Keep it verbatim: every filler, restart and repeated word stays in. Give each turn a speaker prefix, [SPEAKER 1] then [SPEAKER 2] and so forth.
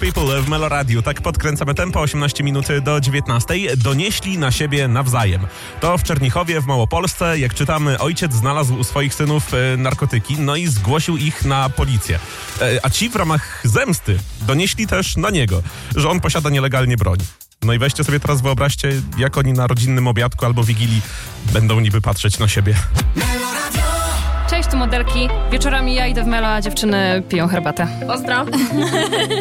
[SPEAKER 1] People w Melo Radio. Tak podkręcamy tempo, osiemnaście minut do dziewiętnastej. Donieśli na siebie nawzajem. To w Czernichowie, w Małopolsce, jak czytamy, ojciec znalazł u swoich synów e, narkotyki, no i zgłosił ich na policję. E, a ci w ramach zemsty donieśli też na niego, że on posiada nielegalnie broń. No i weźcie sobie teraz, wyobraźcie, jak oni na rodzinnym obiadku albo wigilii będą niby patrzeć na siebie.
[SPEAKER 2] Cześć, tu modelki. Wieczorami ja idę w Melo, a dziewczyny piją herbatę.
[SPEAKER 3] Pozdro.